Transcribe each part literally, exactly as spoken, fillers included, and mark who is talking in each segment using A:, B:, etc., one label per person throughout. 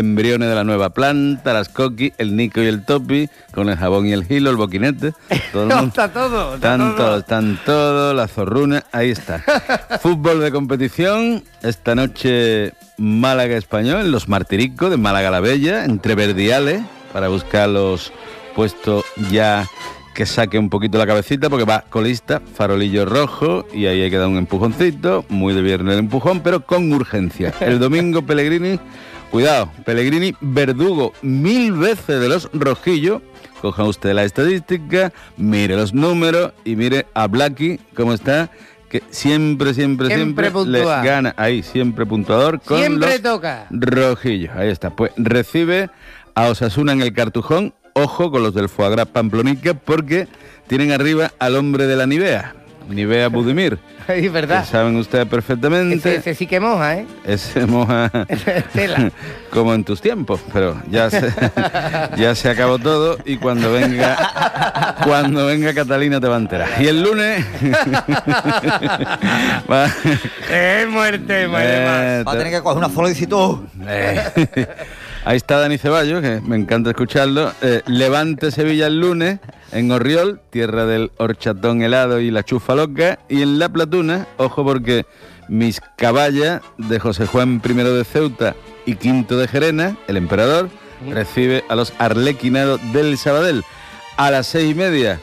A: embriones de la nueva planta, las coquis, el Nico y el Topi, con el jabón y el hilo, el boquinete. Todo el
B: No,
A: mundo.
B: está todo. Está
A: Están
B: todo.
A: todos, están todos, la zorruna, ahí está. Fútbol de competición, esta noche Málaga Español, los Martiricos de Málaga la Bella, entre verdiales, para buscar los puestos ya que saque un poquito la cabecita, porque va colista, farolillo rojo, y ahí hay que dar un empujoncito, muy de viernes el empujón, pero con urgencia. El domingo Pellegrini, cuidado, Pellegrini, verdugo mil veces de los rojillos. Coja usted la estadística, mire los números y mire a Blacky cómo está, que siempre, siempre,
B: Siempre
A: siempre, le
B: puntúa.
A: gana. Ahí, siempre puntuador con
B: Siempre
A: los
B: toca.
A: rojillos. Ahí está. Pues recibe a Osasuna en el Cartujón. Ojo con los del Foie Gras Pamplonica, porque tienen arriba al hombre de la Nivea, Nivea Budimir.
B: Es verdad.
A: Que saben ustedes perfectamente.
B: Ese, ese sí que moja, ¿eh?
A: Ese moja
B: Tela.
A: como en tus tiempos, pero ya se, ya se acabó todo y cuando venga cuando venga Catalina te va a enterar. Y el lunes va,
B: ¡Eh, muerte, muerte
A: eh,
B: más!
C: Va a tener que coger una solicitud.
A: eh, ahí está Dani Ceballos, que me encanta escucharlo. Eh, Levante Sevilla el lunes en Orriol, tierra del horchatón helado y la chufa loca. Y en La Platuna, ojo porque mis caballas de José Juan I de Ceuta y Quinto de Gerena, el emperador, recibe a los arlequinados del Sabadell. A las seis y media,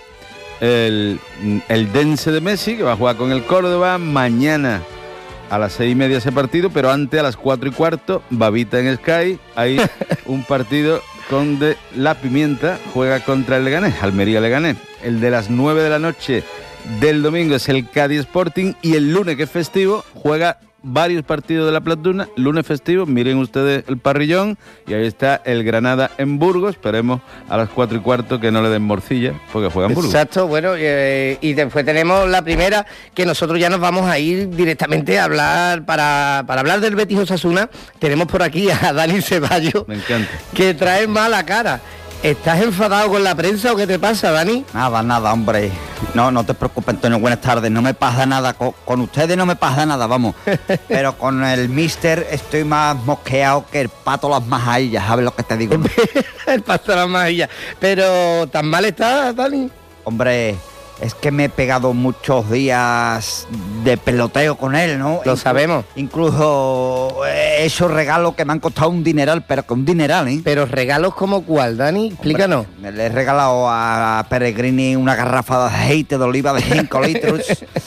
A: el, el Dense de Messi, que va a jugar con el Córdoba. Mañana a las seis y media ese partido, pero antes a las cuatro y cuarto, Babita en Sky, hay un partido donde La Pimienta juega contra el Leganés, Almería Leganés. El de las nueve de la noche del domingo es el Cádiz Sporting, y el lunes, que es festivo, juega varios partidos de La Platuna, lunes festivo, miren ustedes el parrillón, y ahí está el Granada en Burgos. Esperemos a las cuatro y cuarto que no le den morcilla, porque juegan Burgos.
B: Exacto, bueno, eh, y después tenemos la primera, que nosotros ya nos vamos a ir directamente a hablar, para, para hablar del Betis Osasuna. Tenemos por aquí a Dani Ceballos,
A: Me encanta.
B: que trae mala cara. ¿Estás enfadado con la prensa o qué te pasa, Dani?
C: Nada, nada, hombre. No, no te preocupes, Antonio, buenas tardes. No me pasa nada. Con, con ustedes no me pasa nada, vamos. Pero con el mister estoy más mosqueado que el pato las majadillas, ¿sabes lo que te digo?
B: El pastor la magia. Pero, ¿tan mal estás, Dani?
C: Hombre, es que me he pegado muchos días de peloteo con él, ¿no?
B: Lo
C: Inclu-
B: sabemos.
C: Incluso he hecho regalos que me han costado un dineral, pero que un dineral, ¿eh?
B: Pero regalos como cuál, Dani, explícanos.
C: Hombre, le he regalado a Peregrini una garrafa de aceite de oliva de cinco litros.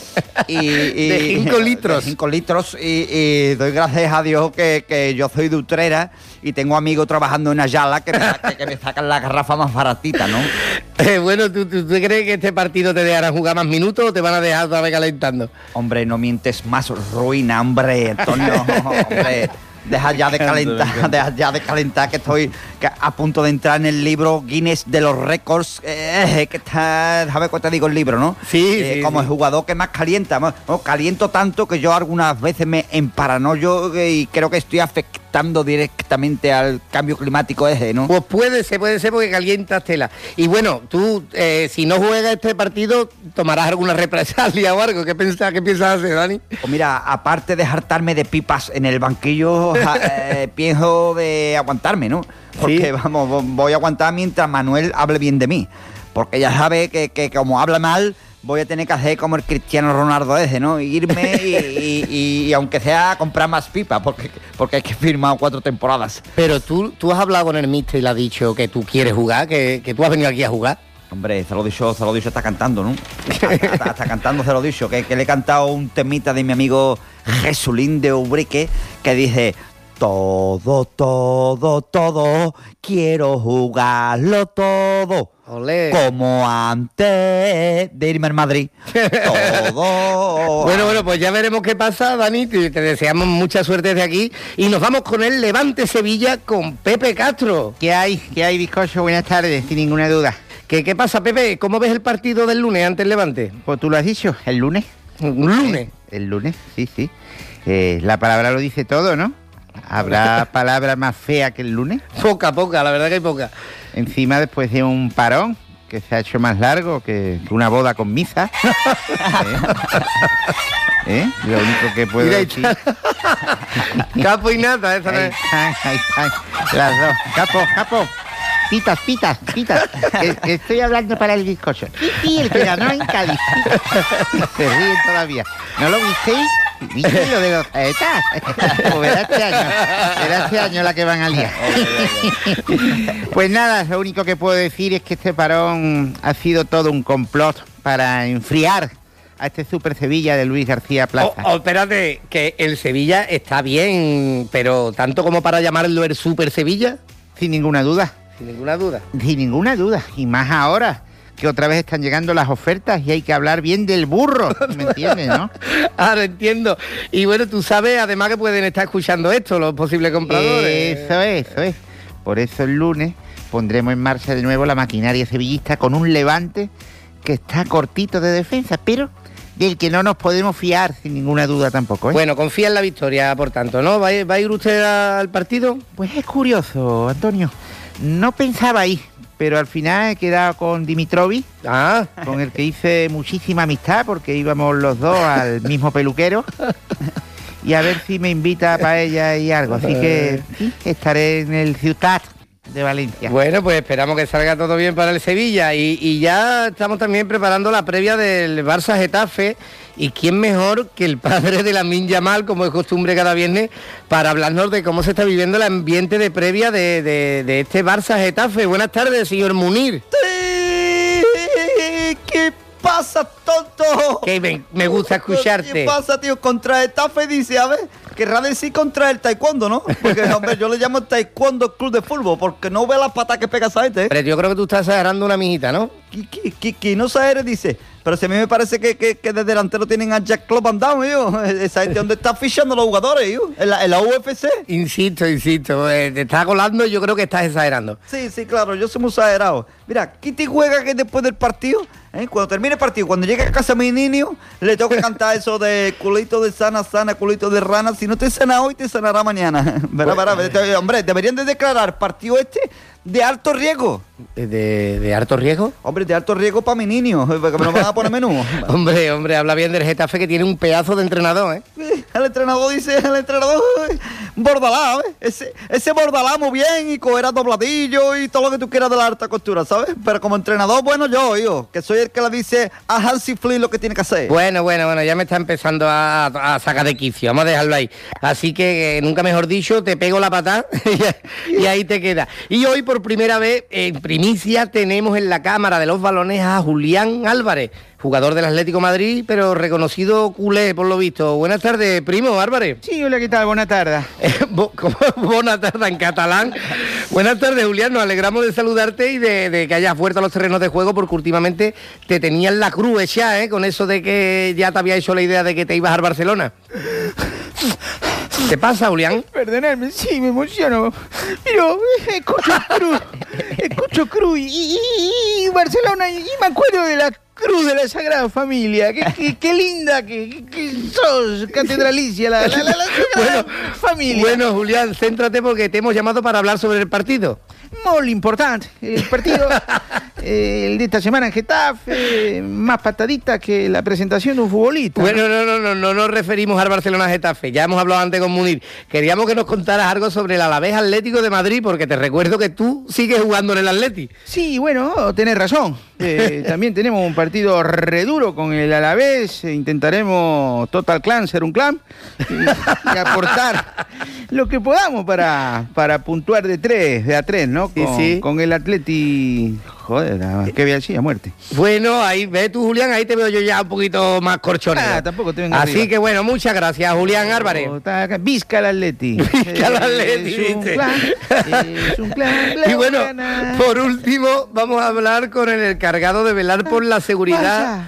C: Y, y-
B: De cinco litros.
C: De cinco litros. Y, y doy gracias a Dios que, que yo soy de Utrera y tengo amigos trabajando en Ayala que me, que, que me sacan la garrafa más baratita, ¿no?
B: Eh, bueno, ¿tú, tú, ¿tú crees que este partido te dejará jugar más minutos o te van a dejar otra vez calentando?
C: Hombre, no mientes más, ruina, hombre, Antonio, hombre. Deja ya de calentar, deja ya de calentar, que estoy que a punto de entrar en el libro Guinness de los récords, eh, que está, ¿sabes cuál te digo el libro, no?
B: Sí,
C: Eh,
B: sí,
C: Como
B: sí.
C: el jugador que más calienta, más- no, caliento tanto que yo algunas veces me emparanoyo eh, y creo que estoy afectando directamente al cambio climático ese, ¿no?
B: Pues puede ser, puede ser porque calientas tela. Y bueno, tú, eh, si no juegas este partido, tomarás alguna represalia o algo. ¿Qué piensas, qué piensas hacer, Dani?
C: Pues mira, aparte de hartarme de pipas en el banquillo, ja- eh, pienso de aguantarme, ¿no? Porque,
B: Sí.
C: vamos, vo- voy a aguantar mientras Manuel hable bien de mí. Porque ya sabe que, que como habla mal, voy a tener que hacer como el Cristiano Ronaldo ese, ¿no? Irme y, y- y- y aunque sea comprar más pipas, porque, porque hay que firmar cuatro temporadas.
B: Pero tú, tú has hablado con el mister y le has dicho que tú quieres jugar, que, que tú has venido aquí a jugar.
C: Hombre, se lo he dicho, se lo he dicho, está cantando, ¿no? Está, está- está cantando, se lo he dicho, que, que le he cantado un temita de mi amigo Jesulín de Ubrique, que dice: todo, todo, todo, quiero jugarlo todo,
B: Olé.
C: como antes de irme al Madrid. Todo.
B: Bueno, bueno, pues ya veremos qué pasa, Dani. Te, te deseamos mucha suerte desde aquí. Y nos vamos con el Levante Sevilla con Pepe Castro.
D: ¿Qué hay? ¿Qué hay, bizcocho? Buenas tardes, sin ninguna duda.
B: ¿Qué, ¿Qué pasa, Pepe? ¿Cómo ves el partido del lunes ante el Levante?
D: Pues tú lo has dicho, el lunes.
B: Un lunes.
D: El lunes, sí, sí. Eh, la palabra lo dice todo, ¿no? ¿Habrá palabra más fea que el lunes?
B: Poca, poca, la verdad que hay poca.
D: Encima, después de un parón, que se ha hecho más largo que una boda con misa. ¿Eh? ¿Eh? Lo único que puedo
B: Mira,
D: decir...
B: Capo y nata, esa no
D: Ahí
B: es.
D: están, ahí están, las dos. Capo, capo. Pitas, pitas, pitas. Que, que estoy hablando para el bizcocho. Sí, sí, el que ganó en Cádiz. Se ríen todavía. ¿No lo visteis? ¿Viste lo de los saetas? Pues verá este año. Verá este año la que van a liar. Pues nada, lo único que puedo decir es que este parón ha sido todo un complot para enfriar a este Super Sevilla de Luis García Plaza.
B: Oh, oh, espérate, que el Sevilla está bien, pero tanto como para llamarlo el Super Sevilla,
D: Sin ninguna duda.
B: sin ninguna duda.
D: Sin ninguna duda. Y más ahora, que otra vez están llegando las ofertas y hay que hablar bien del burro. ¿Me entiendes, no?
B: Ahora entiendo. Y bueno, tú sabes, además que pueden estar escuchando esto, los posibles compradores.
D: Eso es, eso es. Por eso el lunes pondremos en marcha de nuevo la maquinaria sevillista con un Levante que está cortito de defensa, pero del que no nos podemos fiar sin ninguna duda tampoco, ¿eh?
B: Bueno, confía en la victoria, por tanto, ¿no? ¿Va a, va a ir usted al partido?
D: Pues es curioso, Antonio. No pensaba ir, pero al final he quedado con Dimitrovic,
B: Ah,
D: con el que hice muchísima amistad porque íbamos los dos al mismo peluquero. Y a ver si me invita a paella y algo. Así que sí, estaré en el Ciutat de Valencia.
B: bueno, pues esperamos que salga todo bien para el Sevilla. Y, y ya estamos también preparando la previa del Barça Getafe. Y quién mejor que el padre de Lamine Yamal, como es costumbre cada viernes, para hablarnos de cómo se está viviendo el ambiente de previa de, de, de este Barça Getafe. Buenas tardes, señor Munir.
C: ¿Qué pasa, tonto?
B: Que me, me gusta escucharte.
C: ¿Qué pasa, tío? Contra Getafe dice, a ver, querrá decir contra el taekwondo, ¿no? Porque, hombre, yo le llamo taekwondo club de fútbol, porque no ve las patas que pega esa gente, ¿eh?
B: Pero yo creo que tú estás agarrando una mijita, ¿no?
C: Que, que, que, que no sabe, dice. Pero si a mí me parece que, que, que de delantero tienen a Jack Club Van Damme, yo. Esa gente donde está fichando los jugadores, yo. En la, en la U F C.
B: Insisto, insisto, eh, te estás colando y yo creo que estás exagerando.
C: Sí, sí, claro, yo soy muy exagerado. Mira, Kitty juega que después del partido, ¿eh? Cuando termine el partido, cuando llegue a casa mi niño, le tengo que cantar eso de culito de sana, sana, culito de rana. Si no te sana hoy, te sanará mañana. Verá, verá, verá. Hombre, deberían de declarar partido este de alto riesgo.
B: ¿De, de harto riesgo?
C: Hombre, de alto riesgo para mi niño, que me lo van a poner menú.
B: Hombre, hombre, habla bien del Getafe, que tiene un pedazo de entrenador, ¿eh?
C: El entrenador dice, el entrenador, Bordalá, ¿eh? Ese, ese Bordalá muy bien y cogerá dobladillo y todo lo que tú quieras de la alta costura, ¿sabes? Pero como entrenador, bueno, yo, yo, que soy el que le dice a Hansi Flick lo que tiene que hacer.
B: Bueno, bueno, bueno, ya me está empezando a, a sacar de quicio, vamos a dejarlo ahí. Así que, eh, nunca mejor dicho, te pego la patada y ahí te queda. Y hoy, por primera vez, en primicia, tenemos en la cámara de los balones a Julián Álvarez, jugador del Atlético de Madrid, pero reconocido culé, por lo visto. Buenas tardes, primo Álvarez.
D: Sí, hola, ¿qué tal? Buenas tardes.
B: Eh, bo- ¿cómo? Buenas tardes en catalán. Buenas tardes, Julián. Nos alegramos de saludarte y de, de que hayas vuelto a los terrenos de juego, porque últimamente te tenían la cruz hecha, ¿eh? Con eso de que ya te había hecho la idea de que te ibas al Barcelona. ¿Qué pasa, Julián?
D: Perdonadme, sí, me emociono. Pero eh, escucho cruz, escucho cruz y, y- y Barcelona y, y me acuerdo de la cruz de la Sagrada Familia. Qué, qué, qué linda que, que- que sos, catedralicia, la, la, la, la Sagrada Familia.
B: Bueno, Julián, céntrate porque te hemos llamado para hablar sobre el partido.
D: Muy importante. El partido eh, el de esta semana en Getafe, más patadita que la presentación de un futbolista.
B: Bueno, no, no, no, no nos referimos al Barcelona Getafe. Ya hemos hablado antes con Munir. Queríamos que nos contaras algo sobre el Alavés Atlético de Madrid, porque te recuerdo que tú sigues jugando en el Atleti.
D: Sí, bueno, tenés razón. Eh, también tenemos un partido re duro con el Alavés. Eh, intentaremos Total Clan ser un clan y, y aportar lo que podamos para, para puntuar de tres, de a tres, ¿no?
B: Sí,
D: Con,
B: sí.
D: con el Atleti. Joder, ah, qué bien así, a muerte.
B: Bueno, ahí ves tú, Julián, ahí te veo yo ya un poquito más corchonero.
D: Ah, tampoco te vengas
B: Así
D: arriba.
B: que bueno, muchas gracias, Julián Álvarez.
D: Oh, está acá. Vizca el Atleti.
B: Vizca el Atleti,
D: Es un
B: ¿viste?
D: clan, es un clan
B: Y bueno,
D: blaugrana.
B: por último, vamos a hablar con el encargado de velar por la seguridad.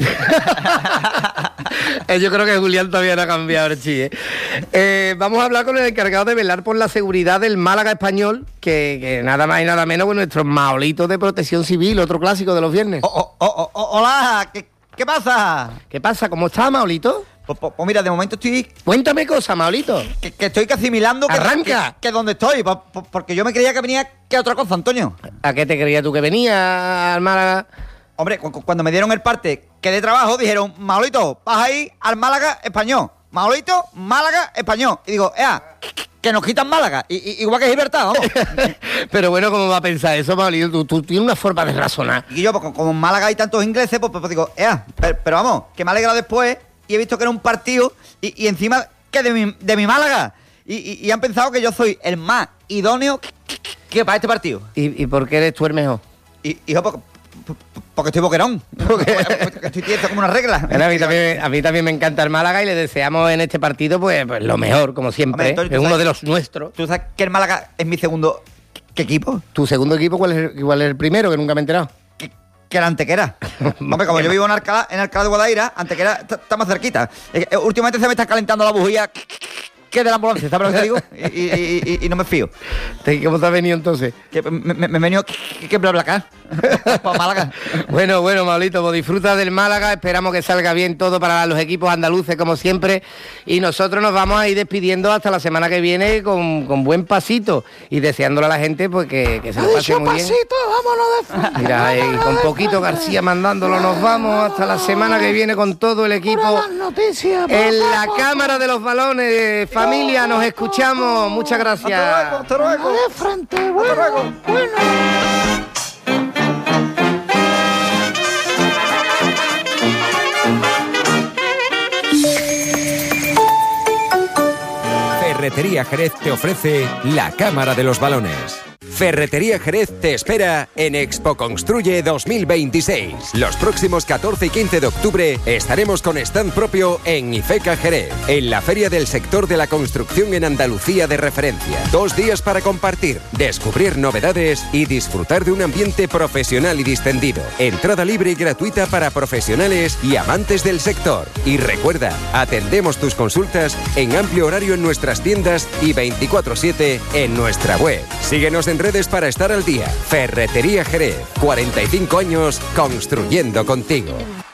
B: Eh, Yo creo que Julián todavía no ha cambiado el chi, ¿eh? Eh, vamos a hablar con el encargado de velar por la seguridad del Málaga Español, que, que nada más y nada menos que nuestros maolitos de protección civil, otro clásico de los viernes.
C: Oh, oh, oh, oh, oh, hola, ¿qué, qué pasa?
B: ¿Qué pasa? ¿Cómo está, Maolito?
C: Pues, pues, pues mira, de momento estoy...
B: Cuéntame cosas, Maolito.
C: Que, que estoy que asimilando que,
B: Arranca.
C: que, que donde estoy, pa- pa- porque yo me creía que venía que otra cosa, Antonio.
B: ¿A qué te creías tú que venía al Málaga?
C: Hombre, cu- cu- cuando me dieron el parte que de trabajo, dijeron, Maolito, vas ahí al Málaga español. Maolito, Málaga español. Y digo, ea, que nos quitan Málaga. I- i- igual que Gibraltar, vamos.
B: Pero bueno, ¿cómo va a pensar eso, Maolito? Tú, tú tienes una forma de razonar.
C: Y yo, pues, como en Málaga hay tantos ingleses, pues, pues, pues digo, ea, pero, pero vamos, que me ha alegrado después y he visto que era un partido y, y encima que de mi, de mi Málaga. Y, y- y han pensado que yo soy el más idóneo que, que- que para este partido.
B: ¿Y, y por qué eres tú el mejor?
C: Y, y yo, porque, porque estoy boquerón. Porque estoy tieso como una regla.
B: Bueno, a, mí también, a mí también me encanta el Málaga y le deseamos en este partido pues, pues lo mejor, como siempre.
C: Hombre, Antonio,
B: es
C: ¿tú
B: uno
C: sabes-
B: de los nuestros.
C: ¿Tú sabes que el Málaga es mi segundo ¿qué equipo?
B: ¿Tu segundo equipo cuál es, cuál es el primero? Que nunca me he enterado.
C: Que, que era Antequera. Hombre, como yo vivo en Alcalá, en Alcalá de Guadaira, Antequera está, está más cerquita. Eh, eh, últimamente se me está calentando la bujía que de la ambulancia, ¿sabes lo que te digo? Y, y- y- y no me fío.
B: ¿Cómo te has venido entonces?
C: Que me, me, me he venido que, que bla bla acá. Para Málaga.
B: Bueno, bueno, Maolito, pues disfruta del Málaga, esperamos que salga bien todo para los equipos andaluces como siempre y nosotros nos vamos a ir despidiendo hasta la semana que viene con, con buen pasito y deseándole a la gente pues que, que se lo pase muy bien.
D: vámonos de frente.
B: Mira, ahí, con poquito García mandándolo, nos vamos hasta la semana que viene con todo el equipo
D: noticias.
B: en la Cámara de los Balones. Familia, nos escuchamos, muchas gracias.
C: Hasta luego.
D: De frente, bueno, bueno.
E: Ferretería Jerez te ofrece la Cámara de los Balones. Ferretería Jerez te espera en Expo Construye dos mil veintiséis. Los próximos catorce y quince de octubre estaremos con stand propio en IFECA Jerez, en la feria del sector de la construcción en Andalucía de referencia. Dos días para compartir, descubrir novedades y disfrutar de un ambiente profesional y distendido. Entrada libre y gratuita para profesionales y amantes del sector. Y recuerda, atendemos tus consultas en amplio horario en nuestras tiendas y veinticuatro siete en nuestra web. Síguenos en redes para estar al día. Ferretería Jerez, cuarenta y cinco años construyendo contigo.